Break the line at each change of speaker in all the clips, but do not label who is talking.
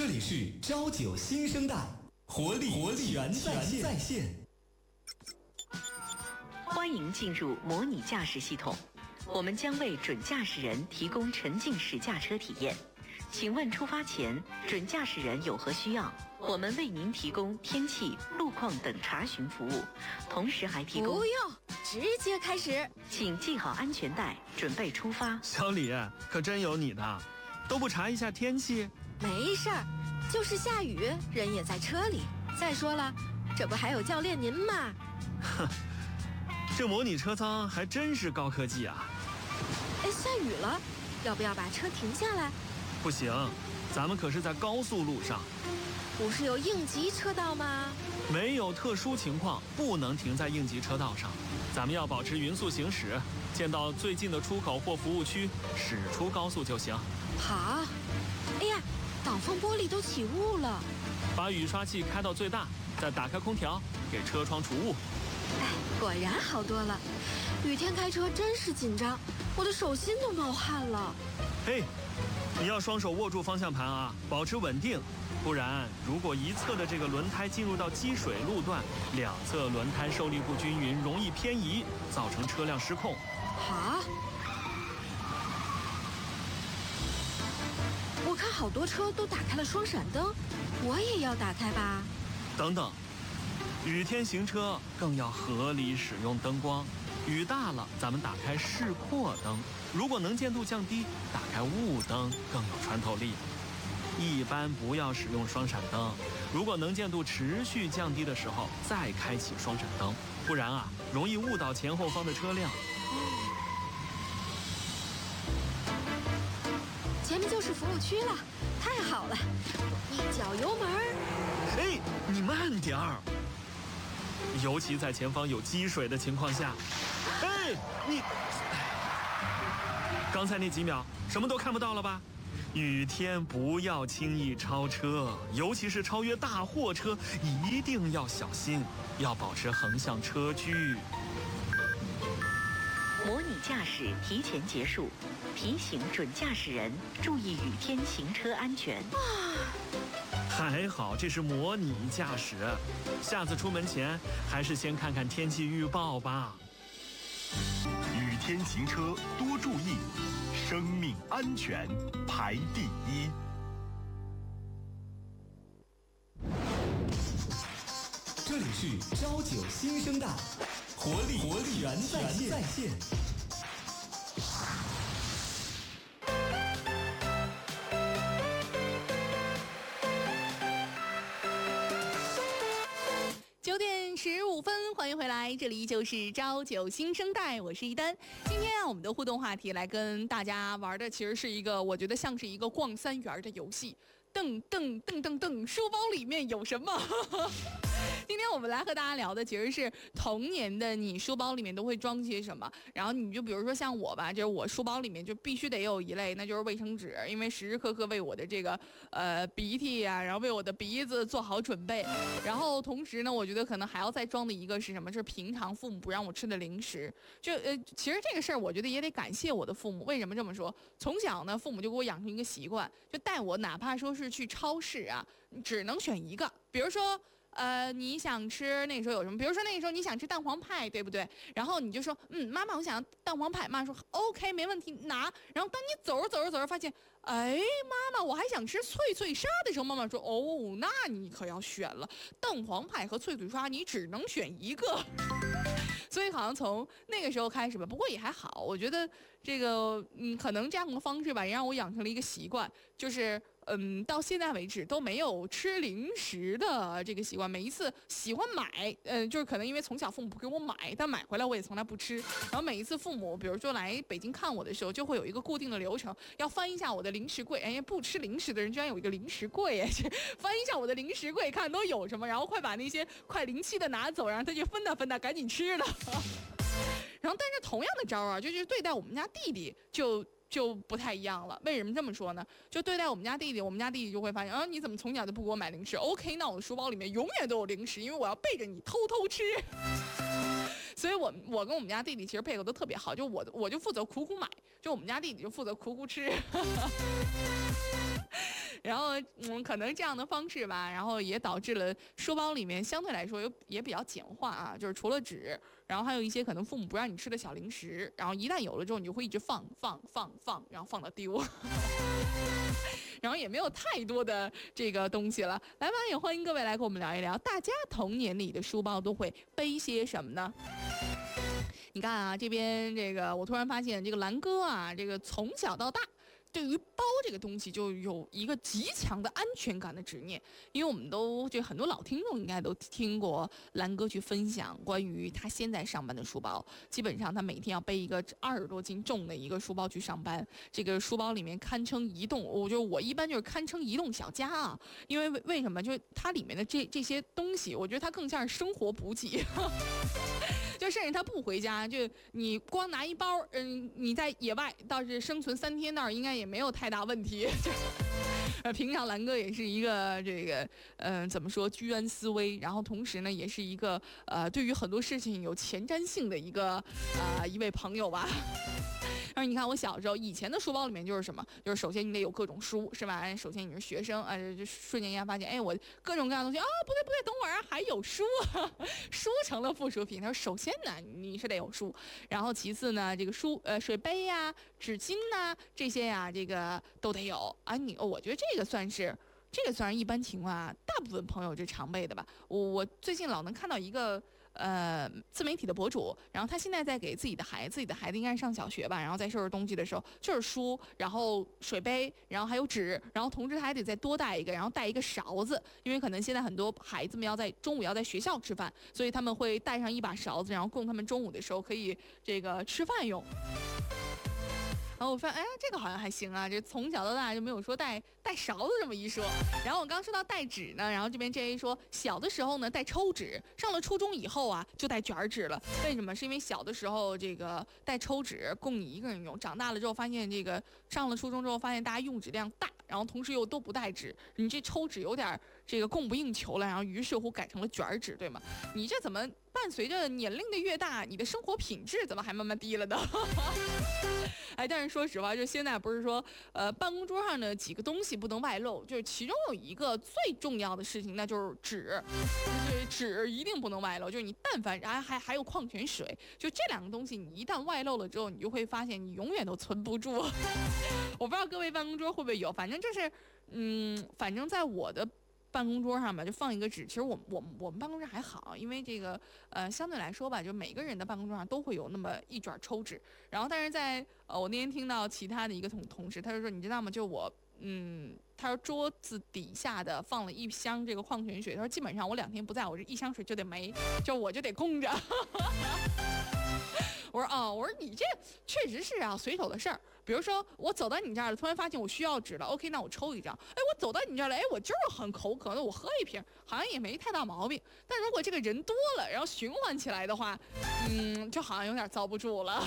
这里是朝九新生代，活力全在线。
欢迎进入模拟驾驶系统，我们将为准驾驶人提供沉浸式驾车体验。请问出发前，准驾驶人有何需要？我们为您提供天气、路况等查询服务，同时还提供……
不用，直接开始。
请系好安全带，准备出发。
小李，可真有你的，都不查一下天气？
没事儿，就是下雨，人也在车里。再说了，这不还有教练您吗？
哼，这模拟车舱还真是高科技啊！
哎，下雨了，要不要把车停下来？
不行，咱们可是在高速路上。
不是有应急车道吗？
没有特殊情况不能停在应急车道上，咱们要保持匀速行驶，见到最近的出口或服务区驶出高速就行。
好。哎呀，挡风玻璃都起雾了。
把雨刷器开到最大，再打开空调，给车窗除雾。
哎，果然好多了。雨天开车真是紧张，我的手心都冒汗了。
嘿，你要双手握住方向盘啊，保持稳定，不然如果一侧的这个轮胎进入到积水路段，两侧轮胎受力不均匀，容易偏移，造成车辆失控。
好。我看好多车都打开了双闪灯，我也要打开吧。
等等，雨天行车更要合理使用灯光。雨大了，咱们打开示廓灯，如果能见度降低，打开雾灯更有穿透力。一般不要使用双闪灯，如果能见度持续降低的时候再开启双闪灯，不然啊，容易误导前后方的车辆。
前面就是服务区了，太好了！一脚油门。
哎，你慢点儿，尤其在前方有积水的情况下。哎，你刚才那几秒什么都看不到了吧？雨天不要轻易超车，尤其是超越大货车，一定要小心，要保持横向车距。
模拟驾驶提前结束，提醒准驾驶人注意雨天行车安全。
还好这是模拟驾驶，下次出门前还是先看看天气预报吧。
雨天行车多注意，生命安全排第一。
这里是朝九新生代，活力全在线。
9点15分，欢迎回来，这里就是朝九新生代，我是一丹。今天啊，我们的互动话题来跟大家玩的，其实是一个我觉得像是一个逛三元的游戏。噔噔噔噔噔，书包里面有什么？今天我们来和大家聊的其实是童年的你书包里面都会装些什么。然后你就比如说像我吧，就是我书包里面就必须得有一类，那就是卫生纸，因为时时刻刻为我的这个鼻涕啊，然后为我的鼻子做好准备。然后同时呢，我觉得可能还要再装的一个是什么？就是平常父母不让我吃的零食。其实这个事儿我觉得也得感谢我的父母。为什么这么说？从小呢，父母就给我养成一个习惯，就带我哪怕说是去超市啊，只能选一个，比如说。你想吃那个时候有什么？比如说那个时候你想吃蛋黄派，对不对？然后你就说，妈妈，我想要蛋黄派。妈妈说 OK， 没问题，拿。然后当你走着发现，哎，妈妈，我还想吃脆沙的时候，妈妈说，哦，那你可要选了，蛋黄派和脆沙，你只能选一个。所以好像从那个时候开始吧，不过也还好，我觉得这个可能这样的方式吧，也让我养成了一个习惯，就是到现在为止都没有吃零食的这个习惯。每一次喜欢买，就是可能因为从小父母不给我买，但买回来我也从来不吃。然后每一次父母比如说来北京看我的时候，就会有一个固定的流程，要翻一下我的零食柜。哎，不吃零食的人居然有一个零食柜，哎，翻一下我的零食柜看都有什么，然后快把那些快临期的拿走，然后他就分呐，赶紧吃了。然后但是同样的招啊，就是对待我们家弟弟就不太一样了。为什么这么说呢？就对待我们家弟弟就会发现，你怎么从小就不给我买零食 ？OK， 那我的书包里面永远都有零食，因为我要背着你偷吃。所以我跟我们家弟弟其实配合都特别好，就我就负责苦买，就我们家弟弟就负责苦吃。 然后可能这样的方式吧，然后也导致了书包里面相对来说也比较简化啊，就是除了纸，然后还有一些可能父母不让你吃的小零食，然后一旦有了之后，你就会一直放，然后放到丢。然后也没有太多的这个东西了。来吧，也欢迎各位来跟我们聊一聊，大家童年里的书包都会背些什么呢？你看啊，这边这个我突然发现，这个兰哥啊，这个从小到大对于包这个东西就有一个极强的安全感的执念，因为我们都很多老听众应该都听过兰哥去分享关于他现在上班的书包，基本上他每天要背一个20多斤重的一个书包去上班，这个书包里面堪称移动，我一般就是堪称移动小家啊，因为为什么？就是它里面的这些东西，我觉得它更像是生活补给。就甚至他不回家，就你光拿一包，你在野外倒是生存3天，倒是应该也没有太大问题。平常兰哥也是一个这个，怎么说居安思危，然后同时呢，也是一个对于很多事情有前瞻性的一位朋友吧。但是你看我小时候以前的书包里面就是什么，就是首先你得有各种书，是吧？首先你是学生就瞬间一下发现，我各种各样的东西不对，等会儿还有书啊，书成了附属品。他说首先呢你是得有书，然后其次呢这个水杯呀、纸巾呐这些呀这个都得有啊。我觉得这个算是一般情况啊，大部分朋友是常备的吧。我最近老能看到一个自媒体的博主，然后他现在在给自己的孩子应该是上小学吧，然后在收拾东西的时候就是书，然后水杯，然后还有纸，然后同时他还得再多带一个，然后带一个勺子，因为可能现在很多孩子们中午要在学校吃饭，所以他们会带上一把勺子，然后供他们中午的时候可以这个吃饭用。然后我发现，这个好像还行啊，这从小到大就没有说带勺子这么一说。然后我刚说到带纸呢，然后这边 J 说，小的时候呢带抽纸，上了初中以后啊就带卷纸了。为什么？是因为小的时候这个带抽纸供你一个人用，长大了之后发现这个上了初中之后发现大家用纸量大，然后同时又都不带纸，你这抽纸有点这个供不应求了，然后于是乎改成了卷纸，对吗？你这怎么伴随着年龄的越大，你的生活品质怎么还慢慢低了呢？但是说实话，就现在不是说，办公桌上的几个东西不能外露，就是其中有一个最重要的事情，那就是纸，就是纸一定不能外露，就是你但凡还有矿泉水，就这2个东西，你一旦外露了之后，你就会发现你永远都存不住。我不知道各位办公桌会不会有，反正就是，反正在我的办公桌上吧，就放一个纸。其实我们办公室还好，因为这个相对来说吧，就每个人的办公桌上都会有那么一卷抽纸。然后，但是在我那天听到其他的一个同事，他就说，你知道吗？就我他说桌子底下的放了一箱这个矿泉水，他说基本上我2天不在，我这一箱水就得没，我就得空着。我说你这确实是啊，随手的事儿。比如说我走到你这儿了，突然发现我需要纸了 ，OK， 那我抽一张。我走到你这儿了，我就是很口渴，那我喝一瓶，好像也没太大毛病。但如果这个人多了，然后循环起来的话，就好像有点遭不住了。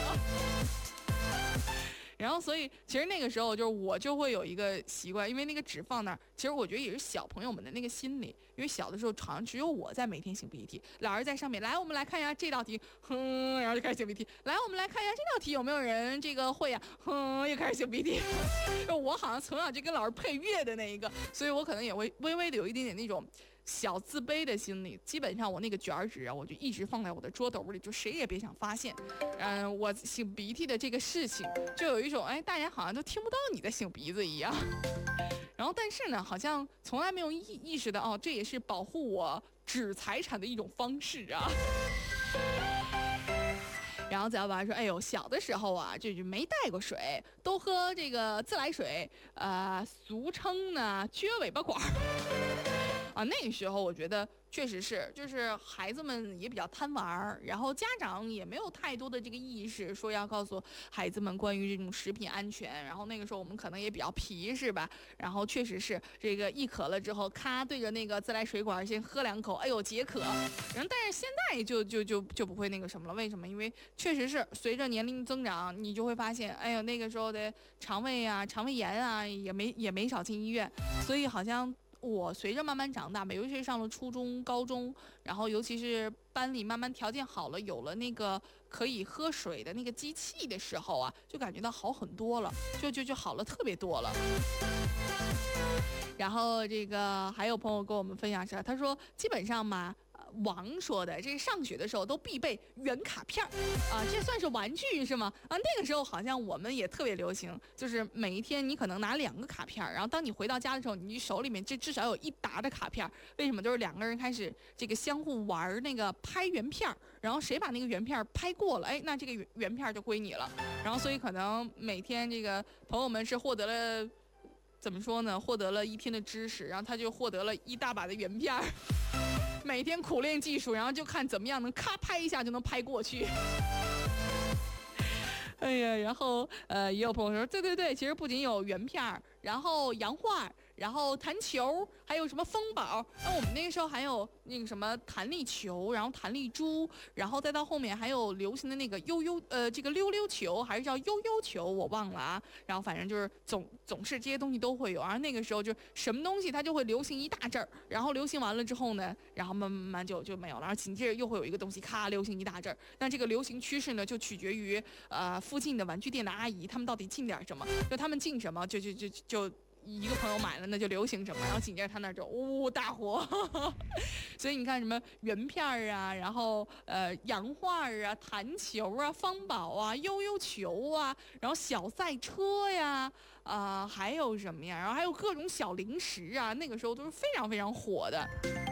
然后，所以其实那个时候我就会有一个习惯，因为那个纸放那儿，其实我觉得也是小朋友们的那个心理，因为小的时候好像只有我在每天擤鼻涕，老师在上面来，我们来看一下这道题，然后就开始擤鼻涕，来，我们来看一下这道题有没有人这个会啊，又开始擤鼻涕。我好像从小就跟老师配乐的那一个，所以我可能也会微微的有一点点那种小自卑的心理。基本上我那个卷纸啊，我就一直放在我的桌斗里，就谁也别想发现。我擤鼻涕的这个事情，就有一种大家好像都听不到你在擤鼻子一样。然后但是呢，好像从来没有意识到这也是保护我纸财产的一种方式啊。然后再把说，小的时候啊，就没带过水，都喝这个自来水，俗称呢撅尾巴管啊。那个时候我觉得确实是，就是孩子们也比较贪玩，然后家长也没有太多的这个意识，说要告诉孩子们关于这种食品安全。然后那个时候我们可能也比较皮，是吧？然后确实是这个一渴了之后，咔对着那个自来水管先喝2口，解渴。然后但是现在就不会那个什么了，为什么？因为确实是随着年龄增长，你就会发现，那个时候的肠胃炎啊，也没少进医院，所以好像。我随着慢慢长大吧，尤其是上了初中、高中，然后尤其是班里慢慢条件好了，有了那个可以喝水的那个机器的时候啊，就感觉到好很多了，就好了特别多了。 然后这个还有朋友跟我们分享说，他说基本上嘛。王说的，这上学的时候都必备圆卡片啊，这算是玩具是吗？啊，那个时候好像我们也特别流行，就是每一天你可能拿2个卡片，然后当你回到家的时候，你手里面这至少有1沓的卡片。为什么？就是2个人开始这个相互玩那个拍圆片，然后谁把那个圆片拍过了，哎，那这个圆片就归你了。然后所以可能每天这个朋友们是获得了。怎么说呢？获得了1天的知识，然后他就获得了1大把的圆片，每天苦练技术，然后就看怎么样能咔拍一下就能拍过去。哎呀，然后也有朋友说，对，其实不仅有圆片，然后洋画，然后弹球，还有什么风宝。那我们那个时候还有那个什么弹力球，然后弹力珠，然后再到后面还有流行的那个这个溜溜球，还是叫悠悠球，我忘了啊。然后反正就是总是这些东西都会有，而那个时候就什么东西它就会流行一大阵儿，然后流行完了之后呢，然后慢慢就没有了，然后紧接着又会有一个东西咔流行一大阵儿。那这个流行趋势呢，就取决于附近的玩具店的阿姨，他们到底进点什么，就他们进什么就一个朋友买了，那就流行什么，然后紧接着他那就大火。所以你看什么圆片啊，然后洋画啊，弹球啊，方宝啊，悠悠球啊，然后小赛车呀，还有什么呀？然后还有各种小零食啊，那个时候都是非常非常火的。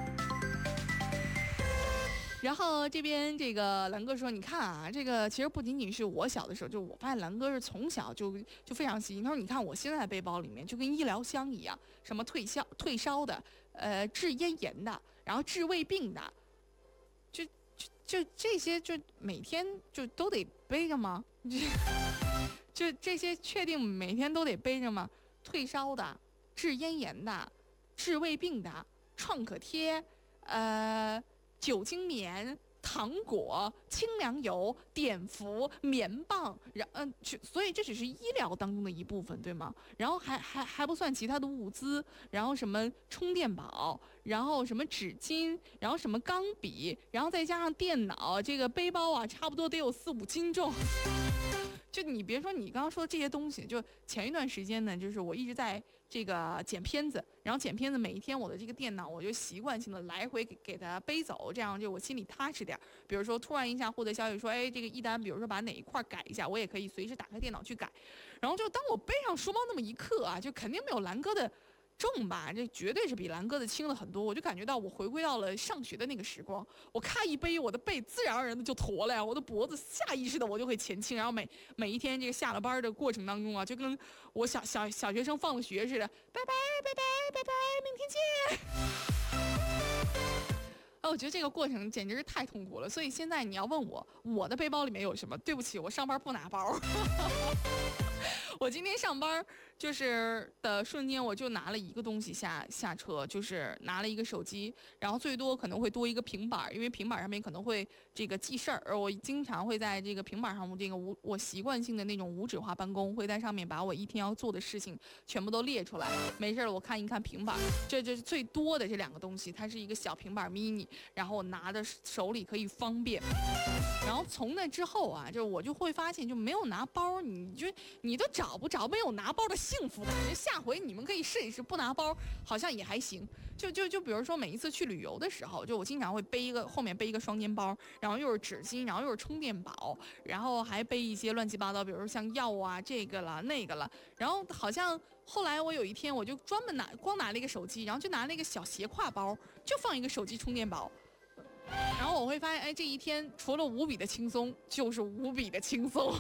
然后这边这个蓝哥说，你看啊，这个其实不仅仅是我小的时候，就我发现蓝哥是从小就非常细心。他说，你看我现在背包里面就跟医疗箱一样，什么退烧的，治咽炎的，然后治胃病的，就这些，就每天就都得背着吗？就这些确定每天都得背着吗？退烧的，治咽炎的，治胃病的，创可贴，酒精棉、糖果、清凉油、碘伏、棉棒，所以这只是医疗当中的一部分，对吗？然后还不算其他的物资，然后什么充电宝，然后什么纸巾，然后什么钢笔，然后再加上电脑，这个背包啊，差不多得有4、5斤重。就你别说你刚刚说的这些东西，就前一段时间呢，就是我一直在这个剪片子，然后剪片子每一天我的这个电脑我就习惯性的来回给它背走，这样就我心里踏实点。比如说突然一下获得消息说，哎，这个一单比如说把哪一块改一下，我也可以随时打开电脑去改。然后就当我背上书包那么一刻啊，就肯定没有蓝哥的重吧，这绝对是比蓝哥的轻了很多。我就感觉到我回归到了上学的那个时光，我咔一背，我的背自然而然的就驼了呀，我的脖子下意识的我就会前倾，然后每一天这个下了班的过程当中啊，就跟我小学生放了学似的，拜拜，明天见。我觉得这个过程简直是太痛苦了，所以现在你要问我的背包里面有什么，对不起，我上班不拿包。我今天上班就是的瞬间，我就拿了一个东西下车，就是拿了一个手机，然后最多可能会多一个平板，因为平板上面可能会这个记事儿。我经常会在这个平板上，这个我习惯性的那种无纸化办公，会在上面把我一天要做的事情全部都列出来。没事了，我看一看平板，这是最多的这2个东西，它是一个小平板 mini， 然后我拿的手里可以方便。然后从那之后啊，就我就会发现，就没有拿包，你都找不着没有拿包的幸福感。下回你们可以试一试，不拿包好像也还行。就比如说每一次去旅游的时候，就我经常会后面背一个双肩包，然后又是纸巾，然后又是充电宝，然后还背一些乱七八糟，比如说像药啊这个了那个了。然后好像后来我有一天我就专门光拿了一个手机，然后就拿了一个小斜挎包，就放一个手机充电宝。然后我会发现，哎，这一天除了无比的轻松，就是无比的轻松。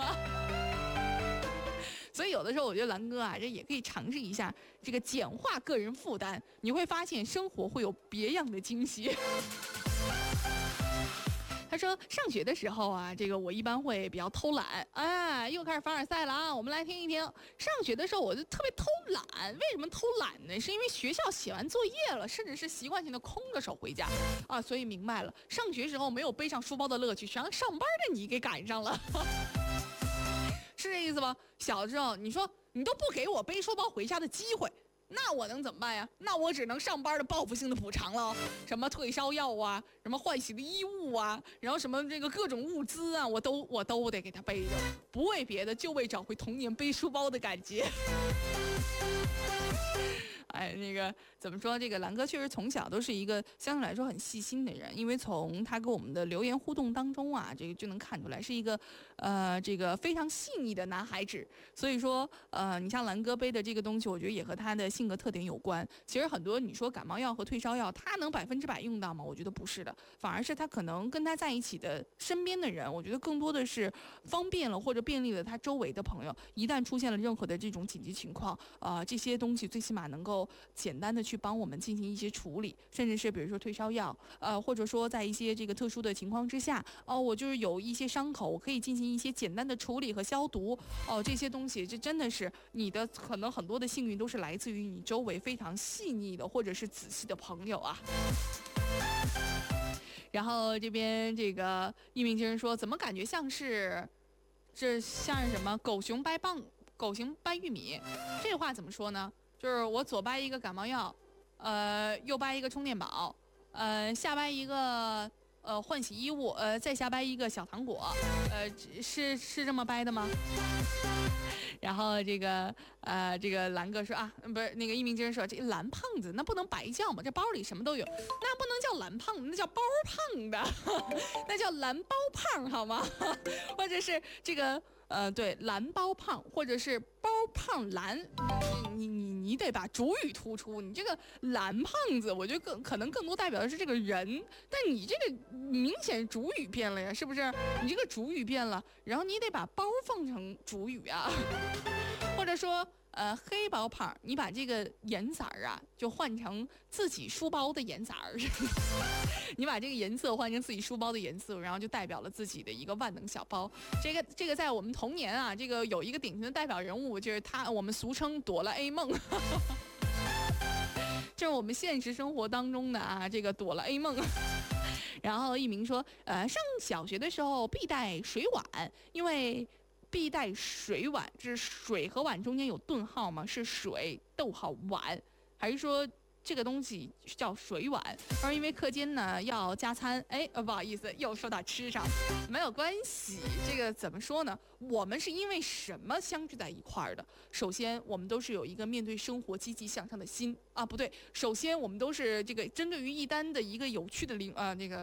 所以有的时候我觉得蓝哥啊，这也可以尝试一下这个简化个人负担，你会发现生活会有别样的惊喜。他说上学的时候啊，这个我一般会比较偷懒，哎，又开始凡尔赛了啊！我们来听一听。上学的时候我就特别偷懒，为什么偷懒呢？是因为学校写完作业了，甚至是习惯性的空着手回家啊，所以明白了，上学时候没有背上书包的乐趣，全让上班的你给赶上了。是这意思吧？小的时候你说你都不给我背书包回家的机会，那我能怎么办呀？那我只能上班的报复性的补偿了，什么退烧药啊，什么换洗的衣物啊，然后什么这个各种物资啊，我都得给他背着，不为别的，就为找回童年背书包的感觉。哎哎，那个怎么说？这个兰哥确实从小都是一个相对来说很细心的人，因为从他跟我们的留言互动当中啊，这个就能看出来是一个这个非常细腻的男孩子。所以说你像兰哥背的这个东西，我觉得也和他的性格特点有关。其实很多你说感冒药和退烧药，他能100%用到吗？我觉得不是的，反而是他可能跟他在一起的身边的人，我觉得更多的是方便了或者便利了他周围的朋友。一旦出现了任何的这种紧急情况，这些东西最起码能够简单的去帮我们进行一些处理，甚至是比如说退烧药，或者说在一些这个特殊的情况之下，我就是有一些伤口，我可以进行一些简单的处理和消毒，这些东西，这真的是你的可能很多的幸运都是来自于你周围非常细腻的或者是仔细的朋友啊。然后这边这个一鸣惊人说，怎么感觉像是什么狗熊掰玉米？这话怎么说呢？就是我左掰一个感冒药，右掰一个充电宝，下掰一个换洗衣物，再下掰一个小糖果，是这么掰的吗？然后这个蓝哥说啊，不是那个一鸣惊人说，这蓝胖子那不能白叫吗？这包里什么都有，那不能叫蓝胖子，那叫包胖的，那叫蓝包胖好吗？或者是这个对，蓝包胖，或者是包胖蓝，你得把主语突出。你这个蓝胖子，我觉得可能更多代表的是这个人，但你这个明显主语变了呀，是不是？你这个主语变了，然后你得把包放成主语啊，或者说。黑包胖，你把这个颜色啊，就换成自己书包的颜色你把这个颜色换成自己书包的颜色，然后就代表了自己的一个万能小包。这个在我们童年啊，这个有一个典型的代表人物，就是我们俗称哆啦 A 梦。这是我们现实生活当中的啊，这个哆啦 A 梦。然后一鸣说，上小学的时候必带水碗，因为。必带水碗，这是水和碗中间有顿号吗？是水逗号碗，还是说这个东西叫水碗？而因为课间呢要加餐，不好意思，又说到吃上，没有关系。这个怎么说呢？我们是因为什么相聚在一块儿的？首先，我们都是有一个面对生活积极向上的心啊，不对，首先我们都是这个针对于一单的一个有趣的灵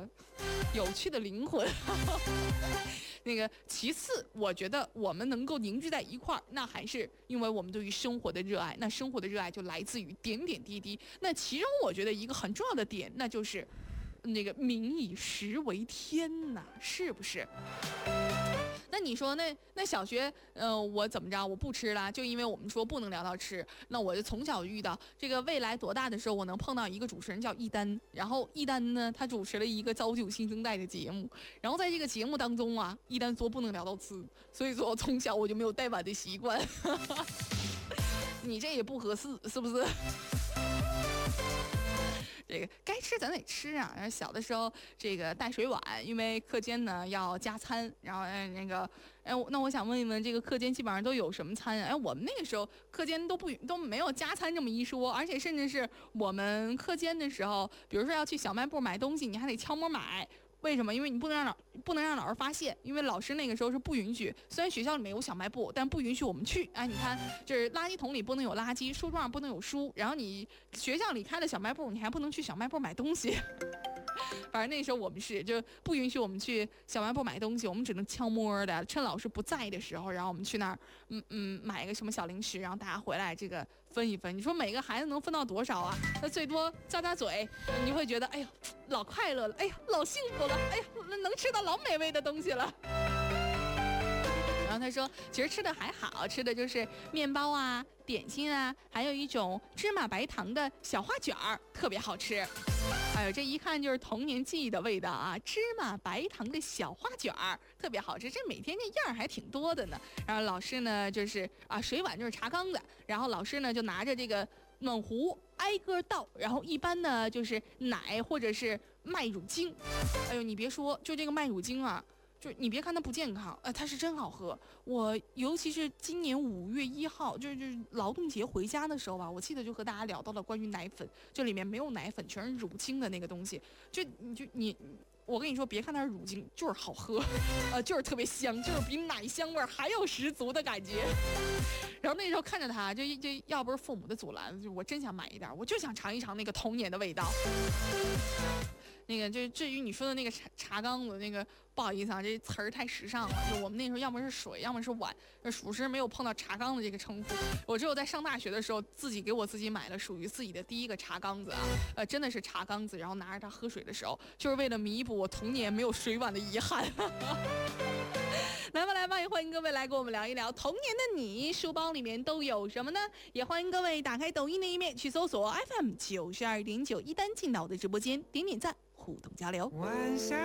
魂。那个其次，我觉得我们能够凝聚在一块儿，那还是因为我们对于生活的热爱。那生活的热爱就来自于点点滴滴。那其中我觉得一个很重要的点，那就是那个民以食为天呐，是不是？那你说那小学我怎么着我不吃了，就因为我们说不能聊到吃，那我就从小遇到这个未来多大的时候我能碰到一个主持人叫一丹，然后一丹呢他主持了一个造就新生代的节目，然后在这个节目当中啊，一丹说不能聊到吃，所以说从小我就没有带碗的习惯。你这也不合适是不是？这个该吃咱得吃啊！然后小的时候，这个带水碗，因为课间呢要加餐，然后那我想问一问，这个课间基本上都有什么餐啊？我们那个时候课间都没有加餐这么一说，而且甚至是我们课间的时候，比如说要去小卖部买东西，你还得悄摸买。为什么？因为你不能让老师发现，因为老师那个时候是不允许。虽然学校里面有小卖部，但不允许我们去。你看，就是垃圾桶里不能有垃圾，书桌上不能有书，然后你学校里开了小卖部，你还不能去小卖部买东西。反正那时候我们就不允许我们去小卖部买东西，我们只能悄摸的，趁老师不在的时候，然后我们去那儿，买一个什么小零食，然后大家回来这个分一分。你说每个孩子能分到多少啊？那最多咂咂嘴，你会觉得哎呀，老快乐了，哎呀，老幸福了，哎呀，能吃到老美味的东西了。然后他说，其实吃的还好，吃的就是面包啊、点心啊，还有一种芝麻白糖的小花卷儿，特别好吃。哎呦，这一看就是童年记忆的味道啊！芝麻白糖的小花卷儿特别好吃，这每天这样还挺多的呢。然后老师呢就是水碗就是茶缸的，然后老师呢就拿着这个暖壶挨个倒，然后一般呢就是奶或者是麦乳精。哎呦，你别说，就这个麦乳精啊。就你别看它不健康，它是真好喝。我尤其是今年5月1号，就是劳动节回家的时候吧，我记得就和大家聊到了关于奶粉，这里面没有奶粉，全是乳清的那个东西。你我跟你说，别看它是乳精，就是好喝，就是特别香，就是比奶香味还要十足的感觉。然后那时候看着它，这要不是父母的阻拦，就我真想买一点，我就想尝一尝那个童年的味道。那个就至于你说的那个茶缸子，那个不好意思啊，这词儿太时尚了。就我们那时候要么是水，要么是碗，属实没有碰到茶缸子这个称呼。我只有在上大学的时候，自己给我自己买了属于自己的第一个茶缸子啊，真的是茶缸子，然后拿着它喝水的时候，就是为了弥补我童年没有水碗的遗憾。来吧来吧，也欢迎各位来跟我们聊一聊童年的你书包里面都有什么呢？也欢迎各位打开抖音的一面去搜索 FM92.9一丹进到我的直播间，点点赞，互动交流。